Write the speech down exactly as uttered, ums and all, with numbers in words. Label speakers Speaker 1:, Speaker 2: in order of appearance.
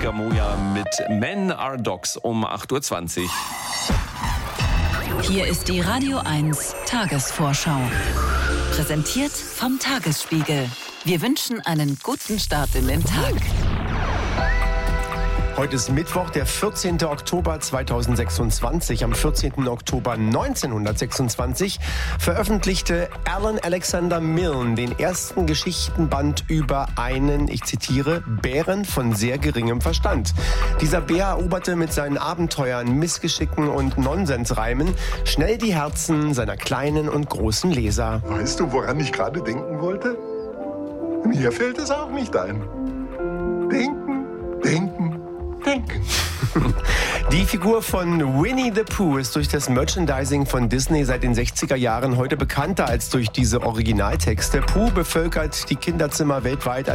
Speaker 1: Moja Moja mit Men Are Dogs um acht Uhr zwanzig.
Speaker 2: Hier ist die Radio eins Tagesvorschau. Präsentiert vom Tagesspiegel. Wir wünschen einen guten Start in den Tag.
Speaker 3: Heute ist Mittwoch, der vierzehnten Oktober zweitausendsechsundzwanzig. Am vierzehnten Oktober neunzehnhundertsechsundzwanzig veröffentlichte Alan Alexander Milne den ersten Geschichtenband über einen, ich zitiere, Bären von sehr geringem Verstand. Dieser Bär eroberte mit seinen Abenteuern, Missgeschicken und Nonsensreimen schnell die Herzen seiner kleinen und großen Leser.
Speaker 4: Weißt du, woran ich gerade denken wollte? Mir fällt es auch nicht ein. Denken, denken. Denken.
Speaker 3: Die Figur von Winnie the Pooh ist durch das Merchandising von Disney seit den sechziger Jahren heute bekannter als durch diese Originaltexte. Pooh bevölkert die Kinderzimmer weltweit